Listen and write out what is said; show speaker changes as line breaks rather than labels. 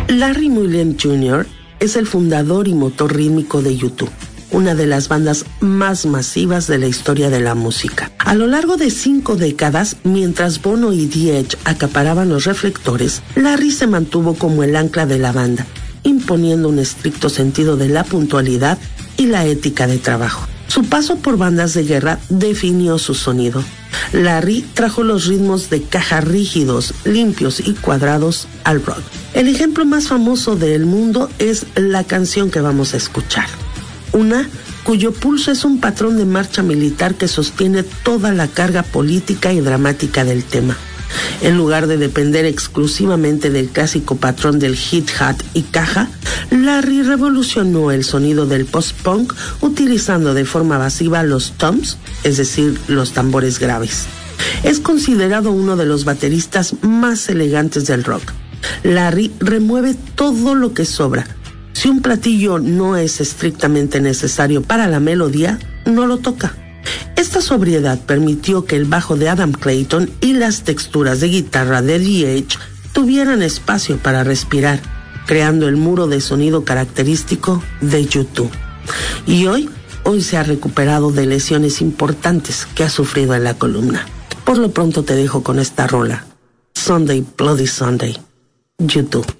Larry Mullen Jr. es el fundador y motor rítmico de U2, una de las bandas más masivas de la historia de la música. A lo largo de 5 décadas, mientras Bono y The Edge acaparaban los reflectores, Larry se mantuvo como el ancla de la banda, imponiendo un estricto sentido de la puntualidad y la ética de trabajo. Su paso por bandas de guerra definió su sonido. Larry trajo los ritmos de caja rígidos, limpios y cuadrados al rock. El ejemplo más famoso del mundo es la canción que vamos a escuchar. Una cuyo pulso es un patrón de marcha militar que sostiene toda la carga política y dramática del tema. En lugar de depender exclusivamente del clásico patrón del hit-hat y caja, Larry revolucionó el sonido del post-punk utilizando de forma masiva los toms, es decir, los tambores graves. Es considerado uno de los bateristas más elegantes del rock. Larry remueve todo lo que sobra. Si un platillo no es estrictamente necesario para la melodía, no lo toca. Esta sobriedad permitió que el bajo de Adam Clayton y las texturas de guitarra de The Edge tuvieran espacio para respirar, creando el muro de sonido característico de U2. Y hoy se ha recuperado de lesiones importantes que ha sufrido en la columna. Por lo pronto te dejo con esta rola, Sunday Bloody Sunday, U2.